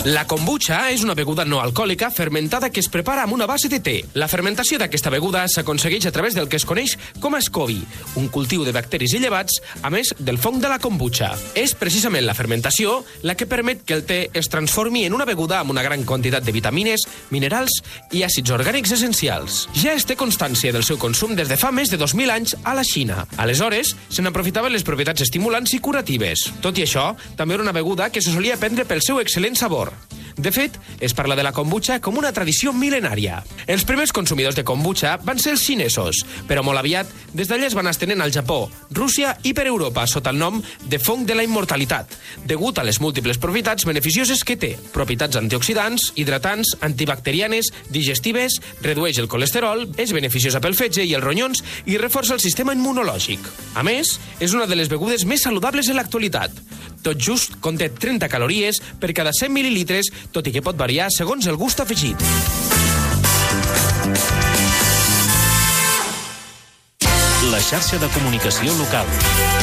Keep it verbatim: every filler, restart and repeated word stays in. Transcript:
La kombucha és una beguda no alcohòlica fermentada que es prepara amb una base de te. La fermentació d'aquesta beguda s'aconsegueix a través del que es coneix com a SCOBY, un cultiu de bacteris i llevats, a més del fong de la kombucha. És precisament la fermentació la que permet que el te es transformi en una beguda amb una gran quantitat de vitamines, minerals i àcids orgànics essencials. Ja es té constància del seu consum des de fa més de dos mil anys a la Xina. Aleshores, se n'aprofitaven les propietats estimulants i curatives. Tot i això, també era una beguda que se solia prendre pel seu excel·lent sabor. De fet, es parla de la kombucha com una tradició mil·lenària. Els primers consumidors de kombucha van ser els xinesos, però molt aviat, des d'allà es van estenent al Japó, Rússia i per Europa sota el nom de fong de la immortalitat, degut a les múltiples propietats beneficioses que té. Propietats antioxidants, hidratants, antibacterianes, digestives, redueix el colesterol, és beneficiosa pel fetge i els ronyons i reforça el sistema immunològic. A més, és una de les begudes més saludables en l'actualitat. Tot just conté trenta calories per cada cent mil·lilitres, tot i que pot variar segons el gust afegit. La xarxa de comunicació local.